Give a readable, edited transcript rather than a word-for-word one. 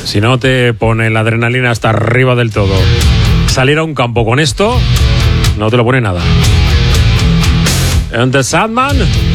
Si no te pone la adrenalina hasta arriba del todo, salir a un campo con esto, no te lo pone nada. And the Sandman...